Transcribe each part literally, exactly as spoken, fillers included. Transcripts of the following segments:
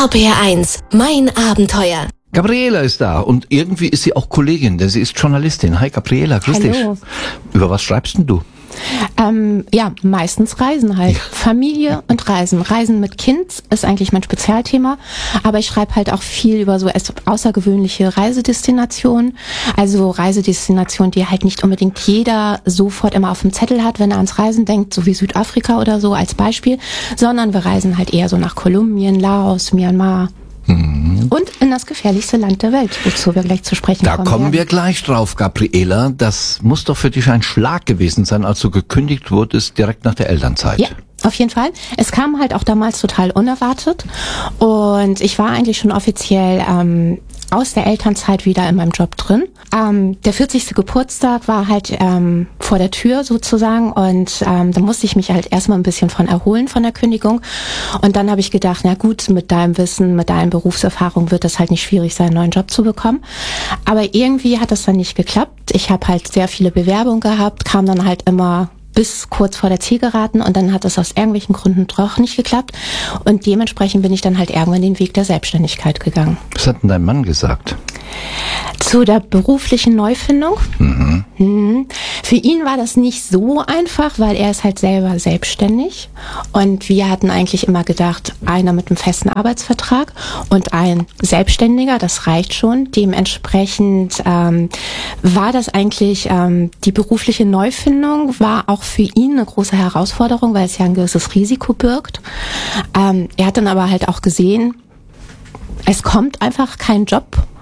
R P R eins, mein Abenteuer. Gabriela ist da und irgendwie ist sie auch Kollegin, denn sie ist Journalistin. Hi Gabriela, grüß Hallo. dich. Über was schreibst denn du? Ähm, ja, meistens Reisen halt. Ja. Familie und Reisen. Reisen mit Kind ist eigentlich mein Spezialthema, aber ich schreibe halt auch viel über so außergewöhnliche Reisedestinationen. Also Reisedestinationen, die halt nicht unbedingt jeder sofort immer auf dem Zettel hat, wenn er ans Reisen denkt, so wie Südafrika oder so als Beispiel, sondern wir reisen halt eher so nach Kolumbien, Laos, Myanmar. Und in das gefährlichste Land der Welt, wozu wir gleich zu sprechen Da kommen. kommen werden. wir gleich drauf, Gabriela. Das muss doch für dich ein Schlag gewesen sein, als du gekündigt wurdest direkt nach der Elternzeit. Ja, auf jeden Fall. Es kam halt auch damals total unerwartet und ich war eigentlich schon offiziell ähm, aus der Elternzeit wieder in meinem Job drin. Ähm, der vierzigste Geburtstag war halt ähm, vor der Tür sozusagen und ähm, da musste ich mich halt erstmal ein bisschen von erholen von der Kündigung und dann habe ich gedacht, na gut, mit deinem Wissen, mit deiner Berufserfahrung wird das halt nicht schwierig sein, einen neuen Job zu bekommen. Aber irgendwie hat das dann nicht geklappt. Ich habe halt sehr viele Bewerbungen gehabt, kam dann halt immer bis kurz vor der Zielgeraden und dann hat es aus irgendwelchen Gründen doch nicht geklappt und dementsprechend bin ich dann halt irgendwann den Weg der Selbstständigkeit gegangen. Was hat denn dein Mann gesagt? Zu der beruflichen Neufindung. Mhm. Mhm. Für ihn war das nicht so einfach, weil er ist halt selber selbstständig und wir hatten eigentlich immer gedacht, einer mit einem festen Arbeitsvertrag und ein Selbstständiger, das reicht schon. Dementsprechend ähm, war das eigentlich, ähm, die berufliche Neufindung war auch für ihn eine große Herausforderung, weil es ja ein gewisses Risiko birgt. Ähm, er hat dann aber halt auch gesehen, es kommt einfach kein Job.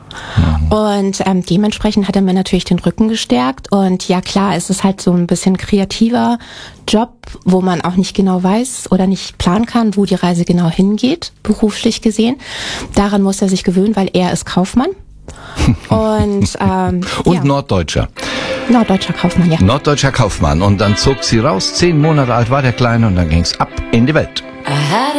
Und ähm, dementsprechend hat er mir natürlich den Rücken gestärkt und ja klar, es ist halt so ein bisschen kreativer Job, wo man auch nicht genau weiß oder nicht planen kann, wo die Reise genau hingeht, beruflich gesehen. Daran muss er sich gewöhnen, weil er ist Kaufmann. Und, ähm, Und ja. Norddeutscher. Norddeutscher Kaufmann, ja. Norddeutscher Kaufmann. Und dann zog sie raus, zehn Monate alt war der Kleine und dann ging's ab in die Welt.